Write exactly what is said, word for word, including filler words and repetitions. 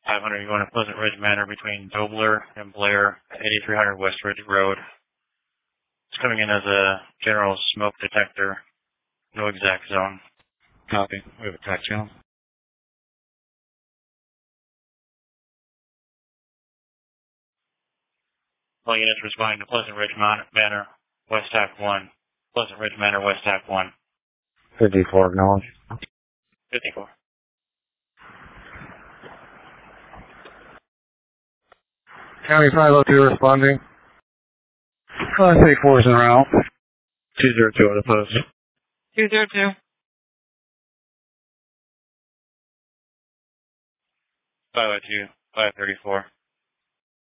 five hundred, you going to Pleasant Ridge Manor between Dobler and Blair, eighty-three hundred West Ridge Road. It's coming in as a general smoke detector. No exact zone. Copy. We have a track channel. All units responding to Pleasant Ridge Manor, West Act one. Pleasant Ridge Manor, West Act one. fifty-four, acknowledge. fifty-four. County five oh two responding. Class A four is en route. two zero two on the post. two zero two. five oh two, five thirty-four.